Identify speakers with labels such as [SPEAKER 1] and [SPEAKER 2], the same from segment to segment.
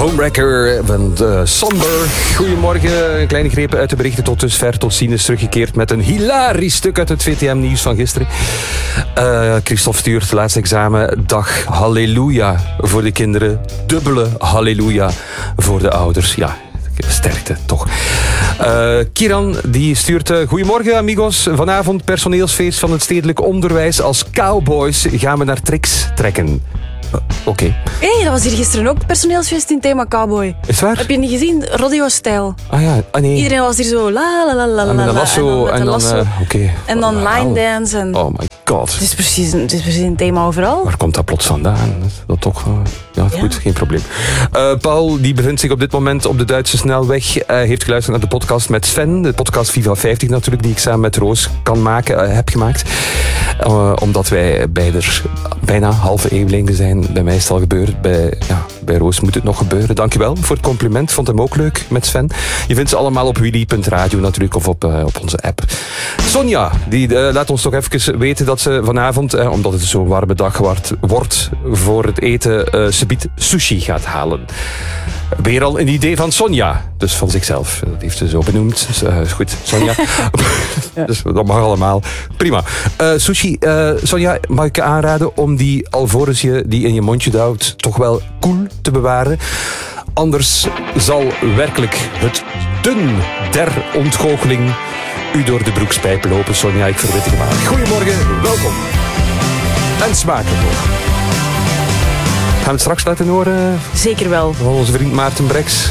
[SPEAKER 1] Homewrecker van Somber. Goedemorgen. Een kleine greep uit de berichten tot dusver. Tot ziens teruggekeerd met een hilarisch stuk uit het VTM-nieuws van gisteren. Christophe stuurt laatste examen. Dag halleluja voor de kinderen. Dubbele halleluja voor de ouders. Ja, sterkte toch. Kiran die stuurt... Goedemorgen amigos. Vanavond personeelsfeest van het stedelijk onderwijs. Als cowboys gaan we naar Trix trekken. Oké.
[SPEAKER 2] Hé, dat was hier gisteren ook personeelsfeest in thema cowboy.
[SPEAKER 1] Is het waar?
[SPEAKER 2] Heb je niet gezien? Rodeo-stijl.
[SPEAKER 1] Ah ja, nee.
[SPEAKER 2] Iedereen was hier zo la la la la la.
[SPEAKER 1] Met een lasso
[SPEAKER 2] en dan
[SPEAKER 1] oké.
[SPEAKER 2] En dan line dance. En...
[SPEAKER 1] Oh my god.
[SPEAKER 2] Het is precies een thema overal.
[SPEAKER 1] Waar komt dat plots vandaan? Dat toch... Ja, goed, geen probleem. Paul, die bevindt zich op dit moment op de Duitse snelweg. Heeft geluisterd naar de podcast met Sven. De podcast Viva 50 natuurlijk, die ik samen met Roos heb gemaakt. Omdat wij bijna halve eeuwelingen zijn. Bij mij is het al gebeurd. Bij Roos moet het nog gebeuren. Dankjewel voor het compliment. Vond hem ook leuk met Sven. Je vindt ze allemaal op willy.radio natuurlijk of op onze app. Sonja, die laat ons toch even weten dat ze vanavond, omdat het zo'n warme dag wordt voor het eten, subiet sushi gaat halen. Weer al een idee van Sonja. Dus van zichzelf. Dat heeft ze zo benoemd. Dus, goed, Sonja. Ja. Dus dat mag allemaal. Prima. Sushi. Sonja, mag ik je aanraden om die alvorens je die in je mondje duwt toch wel koel te bewaren. Anders zal werkelijk het dun der ontgoocheling u door de broekspijp lopen. Sonja, ik verwittig hem aan. Goedemorgen, welkom. En smakelijk hoor. Gaan we het straks laten horen?
[SPEAKER 2] Zeker wel.
[SPEAKER 1] Van onze vriend Maarten Breks.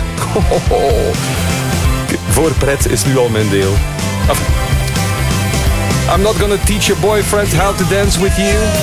[SPEAKER 1] Voorpret is nu al mijn deel. I'm not gonna teach your boyfriend how to dance with you.